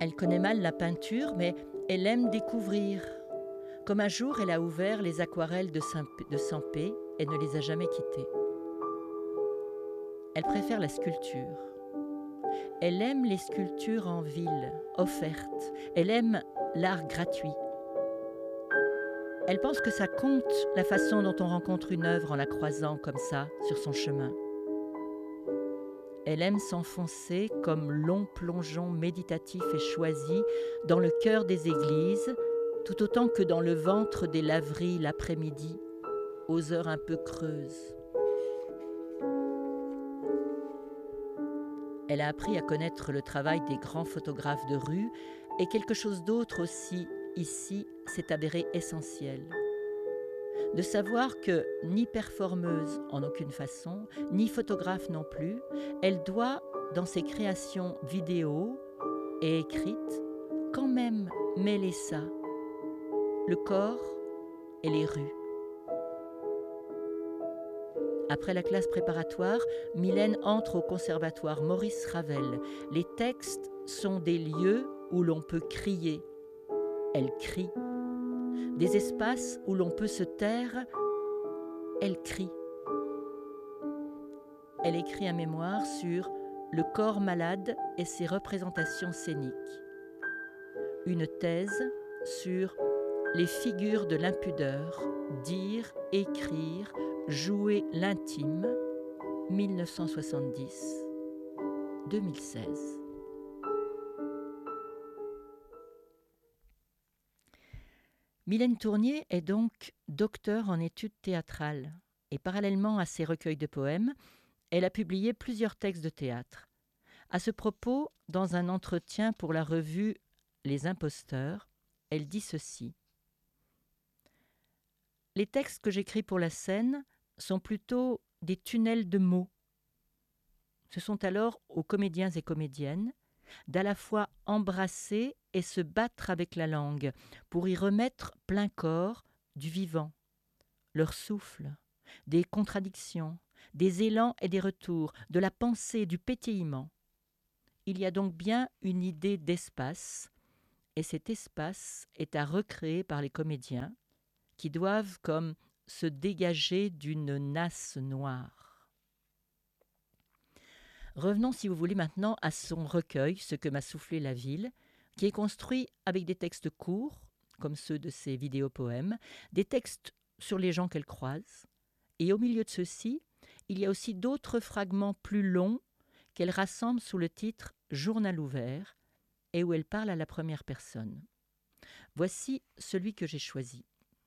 Elle connaît mal la peinture, mais elle aime découvrir. Comme un jour, elle a ouvert les aquarelles de Sampé et ne les a jamais quittées. Elle préfère la sculpture. Elle aime les sculptures en ville, offertes. Elle aime l'art gratuit. Elle pense que ça compte la façon dont on rencontre une œuvre en la croisant comme ça sur son chemin. Elle aime s'enfoncer comme long plongeon méditatif et choisi dans le cœur des églises, tout autant que dans le ventre des laveries l'après-midi, aux heures un peu creuses. Elle a appris à connaître le travail des grands photographes de rue et quelque chose d'autre aussi, ici, s'est avéré essentiel. De savoir que, ni performeuse en aucune façon, ni photographe non plus, elle doit, dans ses créations vidéo et écrites, quand même mêler ça, le corps et les rues. Après la classe préparatoire, Mylène entre au conservatoire Maurice Ravel. Les textes sont des lieux où l'on peut crier. Elle crie. Des espaces où l'on peut se taire. Elle crie. Elle écrit un mémoire sur le corps malade et ses représentations scéniques. Une thèse sur les figures de l'impudeur, dire, écrire, jouer l'intime, 1970-2016. Mylène Tournier est donc docteure en études théâtrales et parallèlement à ses recueils de poèmes, elle a publié plusieurs textes de théâtre. À ce propos, dans un entretien pour la revue Les Imposteurs, elle dit ceci. Les textes que j'écris pour la scène sont plutôt des tunnels de mots. Ce sont alors aux comédiens et comédiennes d'à la fois embrasser et se battre avec la langue pour y remettre plein corps du vivant, leur souffle, des contradictions, des élans et des retours, de la pensée, du pétillement. Il y a donc bien une idée d'espace, et cet espace est à recréer par les comédiens qui doivent comme se dégager d'une nasse noire. Revenons, si vous voulez, maintenant à son recueil, Ce que m'a soufflé la ville, qui est construit avec des textes courts, comme ceux de ses vidéopoèmes, des textes sur les gens qu'elle croise, et au milieu de ceux-ci, il y a aussi d'autres fragments plus longs qu'elle rassemble sous le titre « Journal ouvert » et où elle parle à la première personne. Voici celui que j'ai choisi.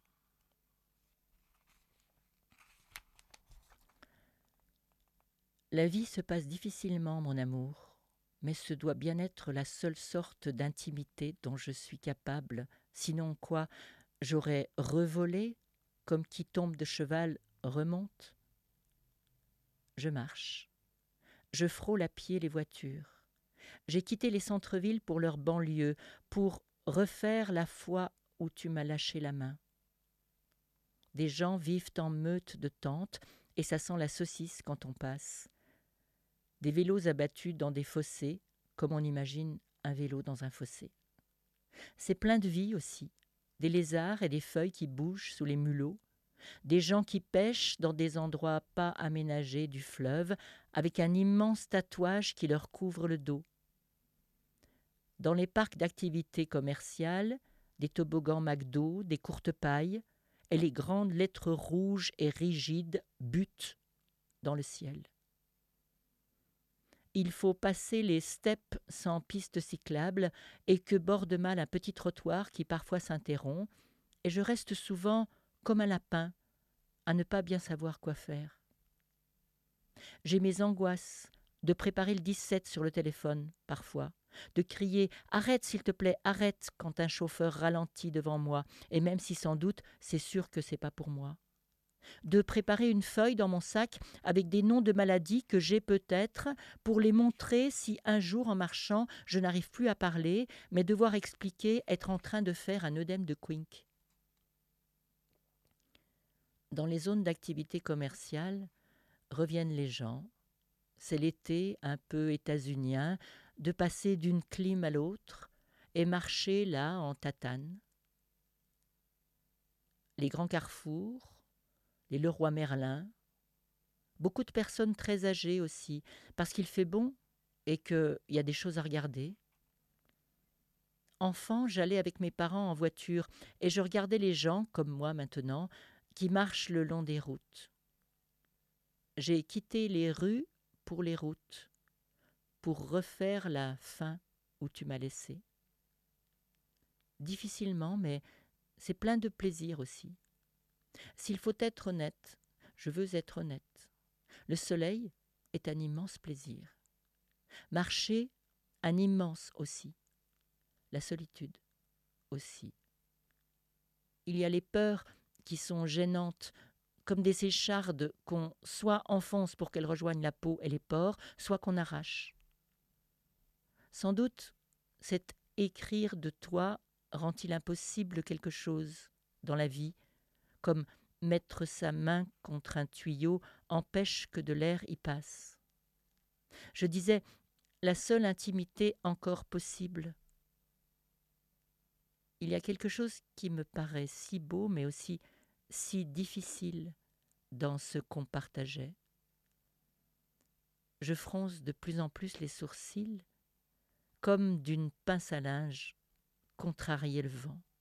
La vie se passe difficilement, mon amour, mais ce doit bien être la seule sorte d'intimité dont je suis capable, sinon quoi, j'aurais revolé, comme qui tombe de cheval remonte. Je marche. Je frôle à pied les voitures. J'ai quitté les centres-villes pour leur banlieue, pour refaire la fois où tu m'as lâché la main. Des gens vivent en meute de tentes et ça sent la saucisse quand on passe. Des vélos abattus dans des fossés, comme on imagine un vélo dans un fossé. C'est plein de vie aussi, des lézards et des feuilles qui bougent sous les mulots, des gens qui pêchent dans des endroits pas aménagés du fleuve, avec un immense tatouage qui leur couvre le dos. Dans les parcs d'activités commerciales, des toboggans McDo, des courtes pailles, et les grandes lettres rouges et rigides butent dans le ciel. Il faut passer les steppes sans piste cyclable et que borde mal un petit trottoir qui parfois s'interrompt, et je reste souvent comme un lapin, à ne pas bien savoir quoi faire. J'ai mes angoisses de préparer le 17 sur le téléphone, parfois, de crier « Arrête, s'il te plaît, arrête » quand un chauffeur ralentit devant moi, et même si sans doute c'est sûr que c'est pas pour moi. De préparer une feuille dans mon sac avec des noms de maladies que j'ai peut-être pour les montrer si un jour en marchant je n'arrive plus à parler, mais devoir expliquer être en train de faire un œdème de Quink. Dans les zones d'activité commerciale reviennent les gens. C'est l'été un peu états-unien, de passer d'une clim à l'autre, et marcher là en tatane. Les grands carrefours, les Leroy Merlin, beaucoup de personnes très âgées aussi, parce qu'il fait bon et qu'il y a des choses à regarder. Enfant, j'allais avec mes parents en voiture et je regardais les gens, comme moi maintenant, qui marchent le long des routes. J'ai quitté les rues pour les routes, pour refaire la fin où tu m'as laissé. Difficilement, mais c'est plein de plaisir aussi. S'il faut être honnête, je veux être honnête. Le soleil est un immense plaisir. Marcher, un immense aussi. La solitude aussi. Il y a les peurs qui sont gênantes, comme des échardes qu'on soit enfonce pour qu'elles rejoignent la peau et les pores, soit qu'on arrache. Sans doute, cet écrire de toi rend-il impossible quelque chose dans la vie, comme mettre sa main contre un tuyau empêche que de l'air y passe. Je disais, la seule intimité encore possible. Il y a quelque chose qui me paraît si beau, mais aussi si difficile dans ce qu'on partageait. Je fronce de plus en plus les sourcils, comme d'une pince à linge, contrarier le vent.